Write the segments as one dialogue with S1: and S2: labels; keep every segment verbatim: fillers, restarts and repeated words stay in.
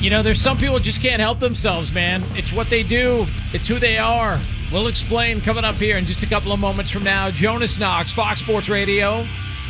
S1: You know, there's some people just can't help themselves, man. It's what they do. It's who they are. We'll explain coming up here in just a couple of moments from now. Jonas Knox, Fox Sports Radio.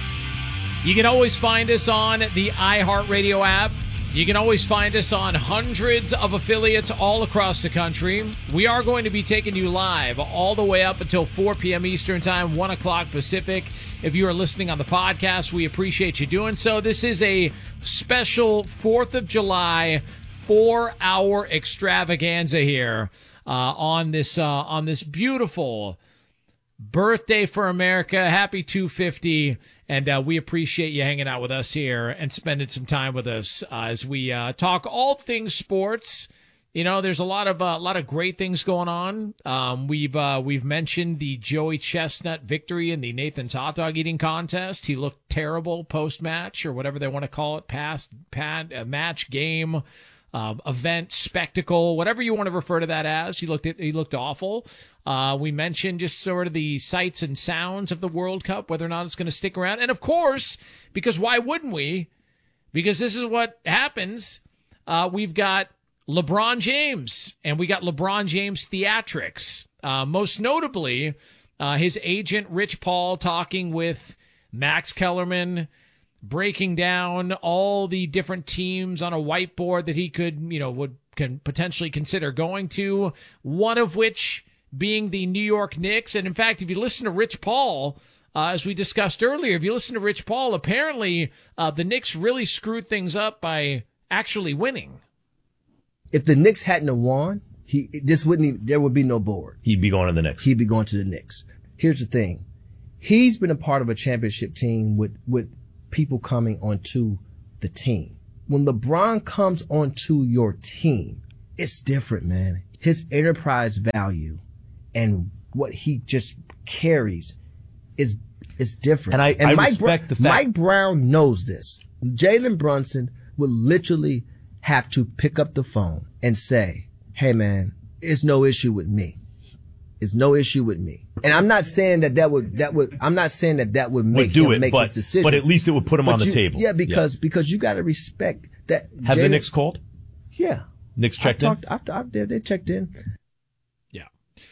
S1: You can always find us on the iHeartRadio app. You can always find us on hundreds of affiliates all across the country. We are going to be taking you live all the way up until four p.m. Eastern Time, one o'clock Pacific. If you are listening on the podcast, we appreciate you doing so. This is a special fourth of July four-hour extravaganza here uh, on this uh, on this beautiful birthday for America. Happy two fifty, and uh, we appreciate you hanging out with us here and spending some time with us uh, as we uh, talk all things sports. You know, there's a lot of a uh, lot of great things going on. Um, we've uh, we've mentioned the Joey Chestnut victory in the Nathan's hot dog eating contest. He looked terrible post match or whatever they want to call it, past pad, uh, match game. Um, event, spectacle, whatever you want to refer to that as. He looked at, he looked awful. Uh, we mentioned just sort of the sights and sounds of the World Cup, whether or not it's going to stick around. And of course, because why wouldn't we? Because this is what happens. Uh, we've got LeBron James, and we got LeBron James theatrics. Uh, most notably, uh, his agent, Rich Paul, talking with Max Kellerman, breaking down all the different teams on a whiteboard that he could, you know, would can potentially consider going to, one of which being the New York Knicks. And in fact, if you listen to Rich Paul, uh, as we discussed earlier, if you listen to Rich Paul, apparently uh, the Knicks really screwed things up by actually winning.
S2: If the Knicks hadn't have won, he this wouldn't even, there would be no board.
S3: He'd be going to the Knicks.
S2: He'd be going to the Knicks. Here's the thing. He's been a part of a championship team with, with people coming onto the team. When LeBron comes onto your team, it's different, man. His enterprise value and what he just carries is is different.
S3: And I,
S2: and
S3: I
S2: Mike
S3: respect
S2: Br-
S3: the fact.
S2: Mike Brown knows this. Jalen Brunson would literally have to pick up the phone and say, hey, man, it's no issue with me. It's no issue with me. And I'm not saying that that would, that would, I'm not saying that that would make
S3: would do
S2: him
S3: it,
S2: make
S3: but,
S2: his decision.
S3: But at least it would put him
S2: But
S3: on the
S2: you-
S3: table.
S2: Yeah, because, because you got to respect that.
S3: Have the
S2: Jalen-
S3: Knicks called?
S2: Yeah.
S3: Knicks checked
S2: I've
S3: in?
S2: talked, I've, I've, they, they checked in.
S1: Yeah.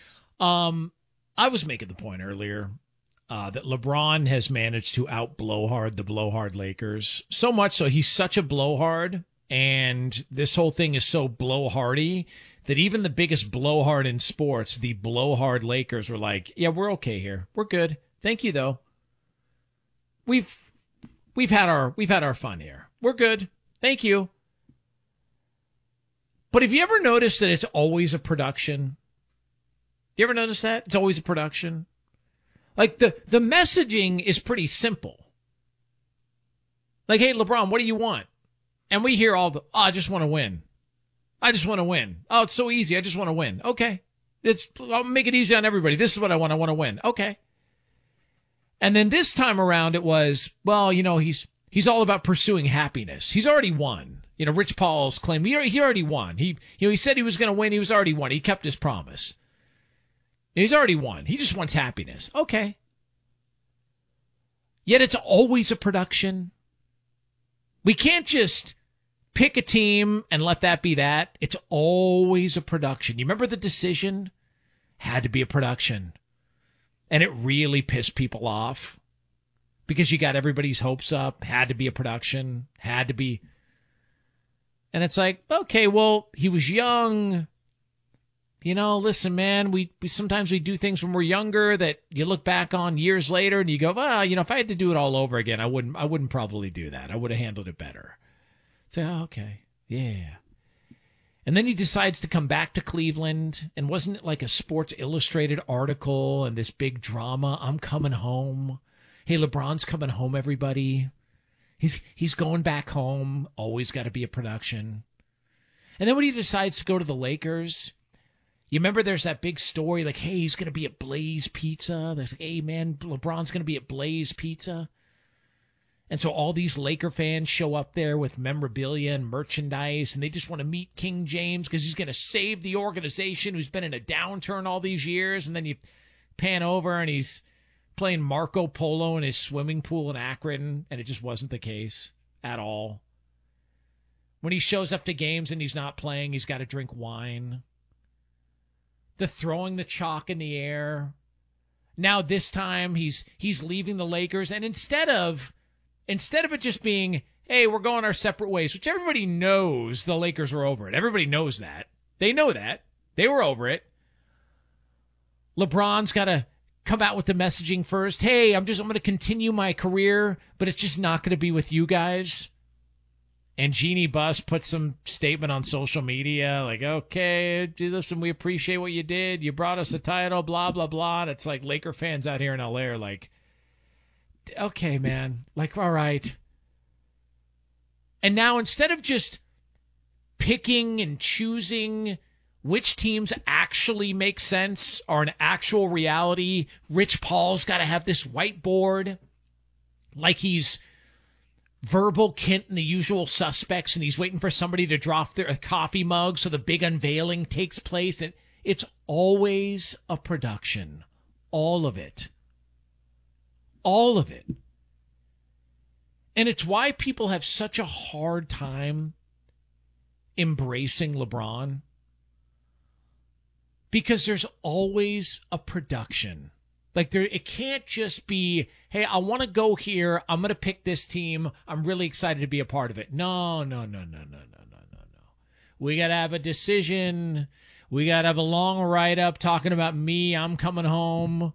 S1: Um, I was making the point earlier uh, that LeBron has managed to out blowhard the blowhard Lakers. So much so he's such a blowhard, and this whole thing is so blowhardy that even the biggest blowhard in sports, the blowhard Lakers, were like, yeah, we're okay here. We're good. Thank you, though. We've we've had our we've had our fun here. We're good. Thank you. But have you ever noticed that it's always a production? You ever notice that? It's always a production. Like, the, the messaging is pretty simple. Like, hey, LeBron, what do you want? And we hear all the, oh, I just want to win. I just want to win. Oh, it's so easy. I just want to win. Okay. It's, I'll make it easy on everybody. This is what I want. I want to win. Okay. And then this time around it was, well, you know, he's he's all about pursuing happiness. He's already won. You know, Rich Paul's claim, he, he already won. He, you know, he said he was going to win. He was already won. He kept his promise. He's already won. He just wants happiness. Okay. Yet it's always a production. We can't just pick a team and let that be that. It's always a production. You remember the decision? Had to be a production. And it really pissed people off because you got everybody's hopes up. Had to be a production. Had to be. And it's like, okay, well, he was young. You know, listen, man, we, we sometimes we do things when we're younger that you look back on years later and you go, well, you know, if I had to do it all over again, I wouldn't I wouldn't probably do that. I would have handled it better. Say, oh, okay, yeah. And then he decides to come back to Cleveland, and wasn't it like a Sports Illustrated article and this big drama? I'm coming home. Hey, LeBron's coming home, everybody. He's he's going back home. Always got to be a production. And then when he decides to go to the Lakers, you remember there's that big story like, hey, he's going to be at Blaze Pizza. There's like, hey, man, LeBron's going to be at Blaze Pizza. And so all these Laker fans show up there with memorabilia and merchandise, and they just want to meet King James because he's going to save the organization who's been in a downturn all these years. And then you pan over and he's playing Marco Polo in his swimming pool in Akron, and it just wasn't the case at all. When he shows up to games and he's not playing, he's got to drink wine. The throwing the chalk in the air. Now this time he's he's leaving the Lakers, and instead of instead of it just being, hey, we're going our separate ways, which everybody knows the Lakers were over it. Everybody knows that. They know that. They were over it. LeBron's got to come out with the messaging first. Hey, I'm just I'm going to continue my career, but it's just not going to be with you guys. And Jeannie Buss put some statement on social media like, okay, listen, we appreciate what you did. You brought us a title, blah, blah, blah. And it's like Laker fans out here in L A are like, okay, man, like, all right. And now instead of just picking and choosing which teams actually make sense or an actual reality, Rich Paul's got to have this whiteboard like he's Verbal Kint and the Usual Suspects, and he's waiting for somebody to drop their coffee mug so the big unveiling takes place. And it's always a production. All of it. All of it. And it's why people have such a hard time embracing LeBron. Because there's always a production. Like, there, it can't just be, hey, I want to go here. I'm going to pick this team. I'm really excited to be a part of it. No, no, no, no, no, no, no, no, no. We got to have a decision. We got to have a long write-up talking about me. I'm coming home.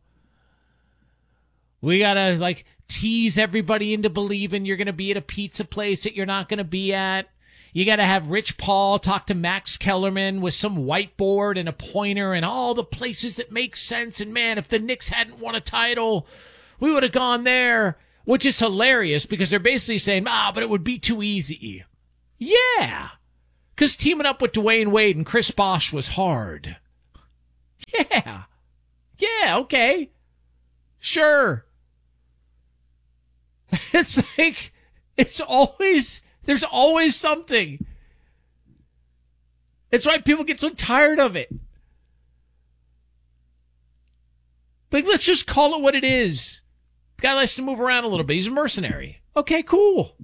S1: We got to, like, tease everybody into believing you're going to be at a pizza place that you're not going to be at. You got to have Rich Paul talk to Max Kellerman with some whiteboard and a pointer and all the places that make sense. And, man, if the Knicks hadn't won a title, we would have gone there, which is hilarious because they're basically saying, ah, but it would be too easy. Yeah, because teaming up with Dwayne Wade and Chris Bosh was hard. Yeah. Yeah, okay. Sure. It's like, it's always... There's always something. It's why people get so tired of it. Like, let's just call it what it is. The guy likes to move around a little bit. He's a mercenary. Okay, cool.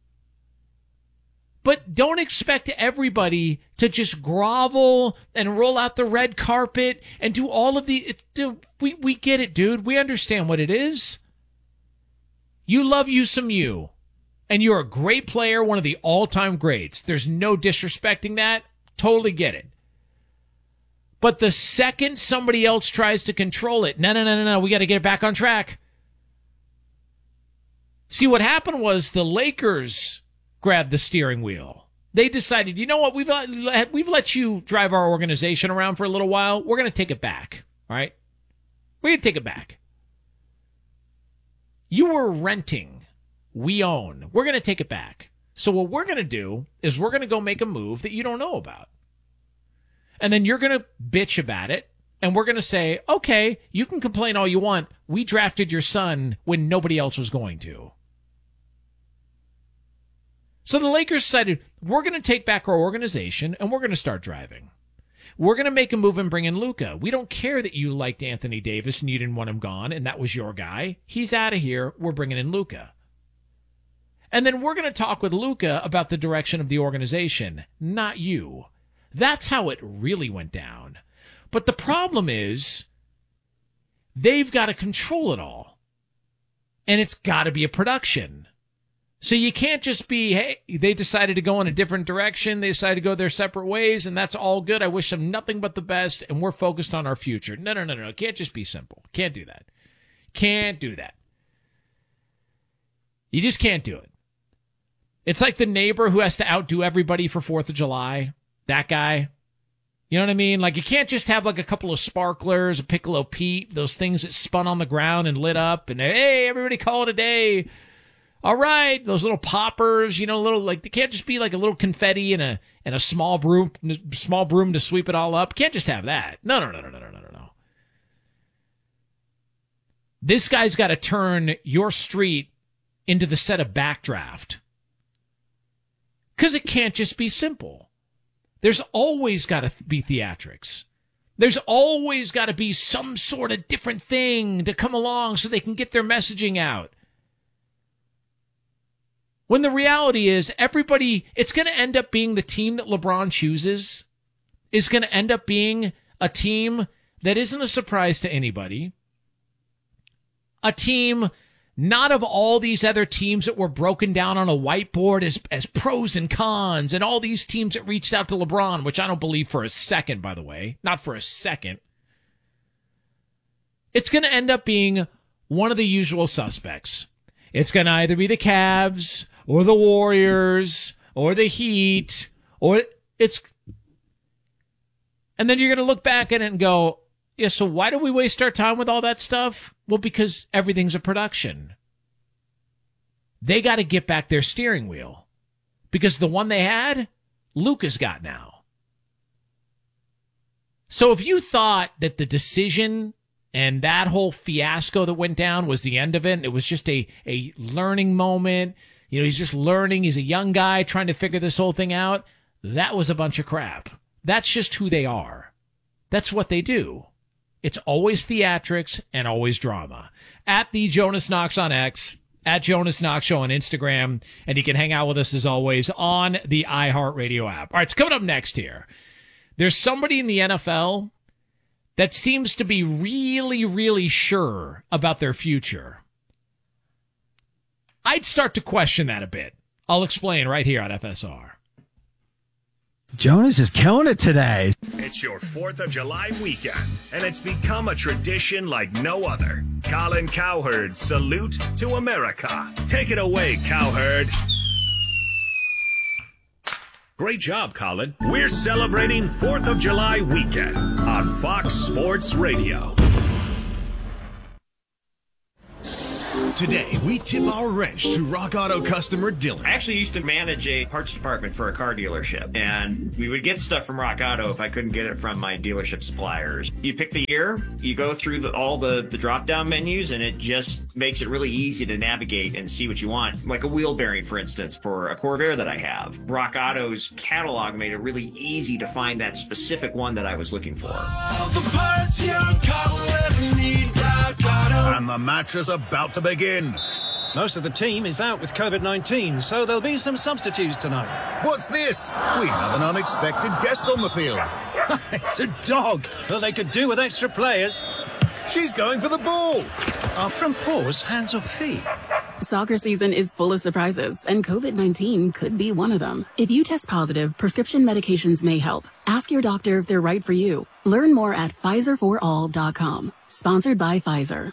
S1: But don't expect everybody to just grovel and roll out the red carpet and do all of the... It, dude, we, we get it, dude. We understand what it is. You love you some you. And you're a great player, one of the all-time greats. There's no disrespecting that. Totally get it. But the second somebody else tries to control it, no, no, no, no, no, we got to get it back on track. See, what happened was the Lakers grabbed the steering wheel. They decided, you know what, we've let, we've let you drive our organization around for a little while. We're going to take it back, all right? We're going to take it back. You were renting. We own. We're going to take it back. So what we're going to do is we're going to go make a move that you don't know about. And then you're going to bitch about it. And we're going to say, okay, you can complain all you want. We drafted your son when nobody else was going to. So the Lakers decided, we're going to take back our organization and we're going to start driving. We're going to make a move and bring in Luka. We don't care that you liked Anthony Davis and you didn't want him gone and that was your guy. He's out of here. We're bringing in Luka. And then we're going to talk with Luka about the direction of the organization, not you. That's how it really went down. But the problem is they've got to control it all. And it's got to be a production. So you can't just be, hey, they decided to go in a different direction. They decided to go their separate ways, and that's all good. I wish them nothing but the best, and we're focused on our future. No, no, no, no. It can't just be simple. Can't do that. Can't do that. You just can't do it. It's like the neighbor who has to outdo everybody for fourth of July. That guy. You know what I mean? Like, you can't just have, like, a couple of sparklers, a Piccolo Pete, those things that spun on the ground and lit up, and, hey, everybody call it a day. All right, those little poppers, you know, little, like, they can't just be, like, a little confetti and a and a small broom, small broom to sweep it all up. Can't just have that. No, no, no, no, no, no, no, no. This guy's got to turn your street into the set of Backdraft. Because it can't just be simple. There's always got to be theatrics. There's always got to be some sort of different thing to come along so they can get their messaging out. When the reality is everybody, it's going to end up being the team that LeBron chooses is going to end up being a team that isn't a surprise to anybody. A team not of all these other teams that were broken down on a whiteboard as, as pros and cons and all these teams that reached out to LeBron, which I don't believe for a second, by the way. Not for a second. It's going to end up being one of the usual suspects. It's going to either be the Cavs or the Warriors or the Heat or it's... And then you're going to look back at it and go, yeah, so why do we waste our time with all that stuff? Well, because everything's a production. They got to get back their steering wheel. Because the one they had, Luka's got now. So if you thought that the decision and that whole fiasco that went down was the end of it, and it was just a, a learning moment, you know, he's just learning, he's a young guy trying to figure this whole thing out, that was a bunch of crap. That's just who they are. That's what they do. It's always theatrics and always drama. At the Jonas Knox on X, at Jonas Knox Show on Instagram, and you can hang out with us as always on the iHeartRadio app. All right, it's coming up next here. There's somebody in the N F L that seems to be really, really sure about their future. I'd start to question that a bit. I'll explain right here on F S R.
S4: Jonas is killing it today.
S5: It's your fourth of July weekend, and it's become a tradition like no other. Colin Cowherd's Salute to America. Take it away, Cowherd. Great job, Colin. We're celebrating fourth of July weekend on Fox Sports Radio.
S6: Today, we tip our wrench to Rock Auto customer Dylan.
S7: I actually used to manage a parts department for a car dealership, and we would get stuff from Rock Auto if I couldn't get it from my dealership suppliers. You pick the year, you go through the, all the, the drop-down menus, and it just makes it really easy to navigate and see what you want. Like a wheel bearing, for instance, for a Corvair that I have. Rock Auto's catalog made it really easy to find that specific one that I was looking for.
S8: All the parts your car will ever need, Rock Auto.
S6: And the match is about to begin.
S9: Most of the team is out with COVID nineteen, so there'll be some substitutes tonight.
S6: What's this? We have an unexpected guest on the field.
S9: It's a dog. Well, they could do with extra players.
S6: She's going for the ball.
S9: Our front paws, hands or feet.
S10: Soccer season is full of surprises, and COVID nineteen could be one of them. If you test positive, prescription medications may help. Ask your doctor if they're right for you. Learn more at Pfizer for all dot com. Sponsored by Pfizer.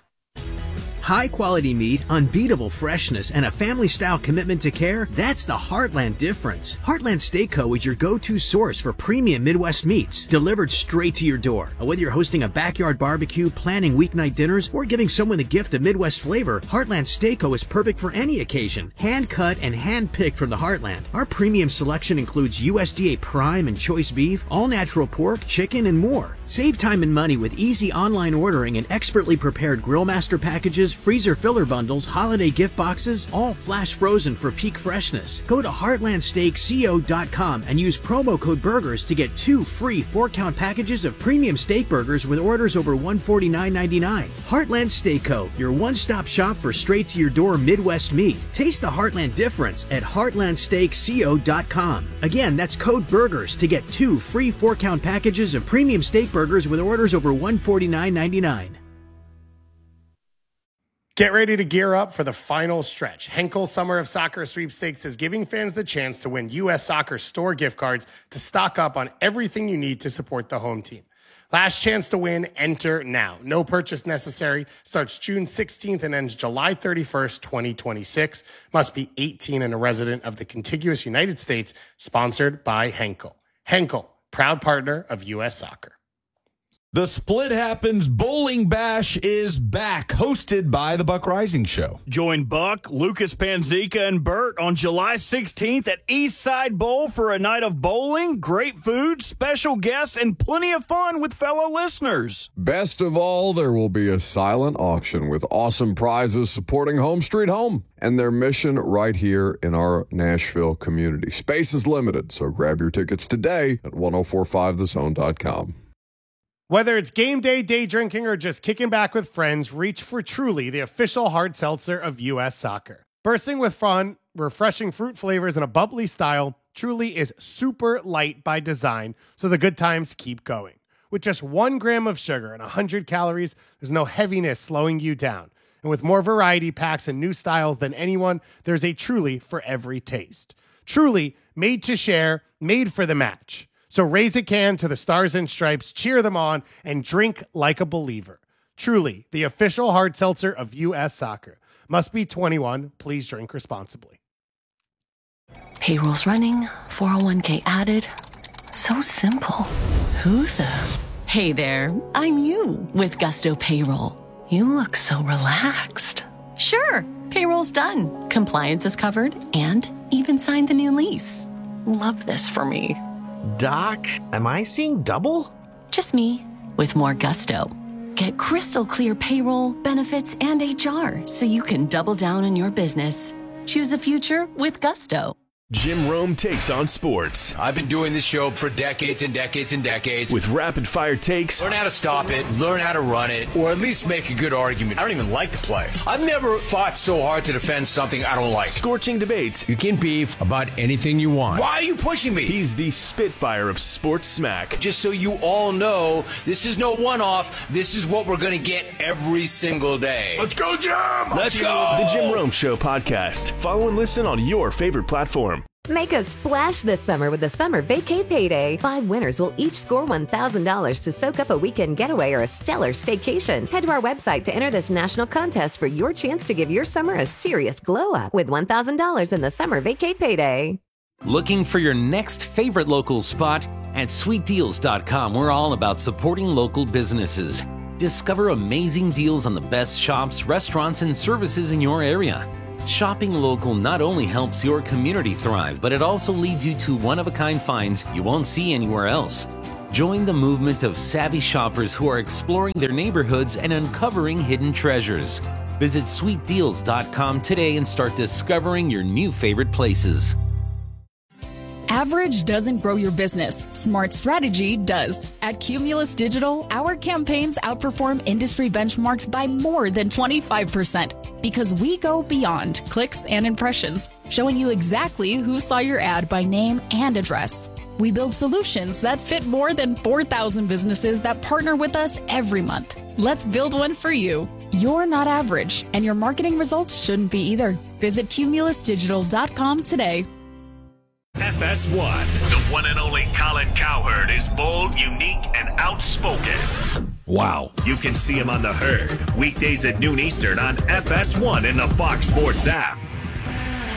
S11: High-quality meat, unbeatable freshness, and a family-style commitment to care, that's the Heartland difference. Heartland Steak Co. is your go-to source for premium Midwest meats, delivered straight to your door. Whether you're hosting a backyard barbecue, planning weeknight dinners, or giving someone the gift of Midwest flavor, Heartland Steak Co. is perfect for any occasion. Hand-cut and hand-picked from the Heartland. Our premium selection includes U S D A prime and choice beef, all-natural pork, chicken, and more. Save time and money with easy online ordering and expertly prepared Grill Master packages, freezer filler bundles, holiday gift boxes, all flash frozen for peak freshness. Go to heartland steak co dot com and use promo code BURGERS to get two free four-count packages of premium steak burgers with orders over one hundred forty-nine ninety-nine. Heartland Steak Co., your one-stop shop for straight-to-your-door Midwest meat. Taste the Heartland difference at heartland steak co dot com. Again, that's code BURGERS to get two free four-count packages of premium steak burgers with orders over one hundred forty-nine ninety-nine.
S12: Get ready to gear up for the final stretch. Henkel Summer of Soccer Sweepstakes is giving fans the chance to win U S Soccer store gift cards to stock up on everything you need to support the home team. Last chance to win, enter now. No purchase necessary. Starts June sixteenth and ends July thirty-first, twenty twenty-six. Must be eighteen and a resident of the contiguous United States. Sponsored by Henkel. Henkel, proud partner of U S Soccer.
S13: The Split Happens Bowling Bash is back, hosted by the Buck Rising Show.
S14: Join Buck, Lucas Panzica, and Bert on July sixteenth at Eastside Bowl for a night of bowling, great food, special guests, and plenty of fun with fellow listeners.
S15: Best of all, there will be a silent auction with awesome prizes supporting Home Street Home and their mission right here in our Nashville community. Space is limited, so grab your tickets today at ten forty-five the zone dot com.
S12: Whether it's game day, day drinking, or just kicking back with friends, reach for Truly, the official hard seltzer of U S Soccer. Bursting with fun, refreshing fruit flavors and a bubbly style, Truly is super light by design, so the good times keep going. With just one gram of sugar and one hundred calories, there's no heaviness slowing you down. And with more variety packs and new styles than anyone, there's a Truly for every taste. Truly, made to share, made for the match. So raise a can to the Stars and Stripes, cheer them on, and drink like a believer. Truly, the official hard seltzer of U S Soccer. Must be twenty-one. Please drink responsibly.
S4: Payroll's running, four oh one k added. So simple. Who the? Hey there, I'm you with Gusto Payroll. You look so relaxed. Sure, payroll's done. Compliance is covered and even signed the new lease. Love this for me.
S16: Doc, am I seeing double?
S4: Just me with more gusto. Get crystal clear payroll, benefits, and H R so you can double down on your business. Choose a future with Gusto.
S17: Jim Rome takes on sports.
S18: I've been doing this show for decades and decades and decades.
S17: With rapid fire takes.
S18: Learn how to stop it, learn how to run it, or at least make a good argument. I don't even like the play. I've never fought so hard to defend something I don't like.
S17: Scorching debates.
S18: You can beef about anything you want. Why are you pushing me?
S17: He's the Spitfire of sports smack.
S18: Just so you all know, this is no one-off. This is what we're going to get every single day.
S17: Let's go, Jim! Let's go! The Jim Rome Show podcast. Follow and listen on your favorite platform.
S19: Make a splash this summer with the Summer Vacay Payday. Five winners will each score one thousand dollars to soak up a weekend getaway or a stellar staycation. Head to our website to enter this national contest for your chance to give your summer a serious glow up with one thousand dollars in the Summer Vacay Payday.
S20: Looking for your next favorite local spot? At sweet deals dot com, we're all about supporting local businesses. Discover amazing deals on the best shops, restaurants, and services in your area. Shopping local not only helps your community thrive, but it also leads you to one-of-a-kind finds you won't see anywhere else. Join the movement of savvy shoppers who are exploring their neighborhoods and uncovering hidden treasures. Visit sweet deals dot com today and start discovering your new favorite places.
S21: Average doesn't grow your business. Smart strategy does. At Cumulus Digital, our campaigns outperform industry benchmarks by more than twenty-five percent because we go beyond clicks and impressions, showing you exactly who saw your ad by name and address. We build solutions that fit more than four thousand businesses that partner with us every month. Let's build one for you. You're not average, and your marketing results shouldn't be either. Visit Cumulus Digital dot com today.
S5: F S one, the one and only Colin Cowherd, is bold, unique, and outspoken.
S13: Wow.
S5: You can see him on The Herd, weekdays at noon Eastern on F S one in the Fox Sports app.